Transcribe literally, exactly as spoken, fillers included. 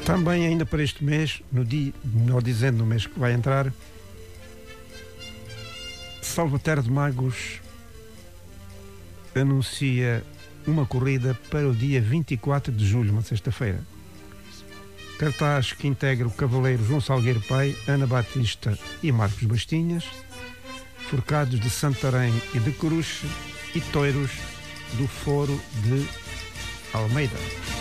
Também ainda para este mês, no dia, não dizendo no mês que vai entrar, Salvaterra de Magos anuncia uma corrida para o dia vinte e quatro de julho, uma sexta-feira. Cartaz que integra o cavaleiro João Salgueiro Pai, Ana Batista e Marcos Bastinhas, forcados de Santarém e de Coruche e toiros do Foro de Almeida.